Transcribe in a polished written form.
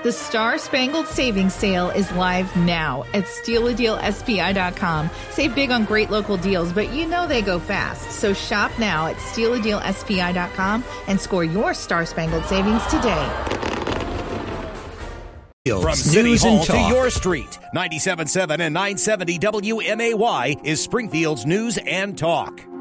The Star Spangled Savings Sale is live now at StealADealSPI.com. Save big on great local deals, but you know they go fast. So shop now at StealADealSPI.com and score your Star Spangled Savings today. From City Hall to your street, 97.7 and 970 WMAY is Springfield's News and Talk.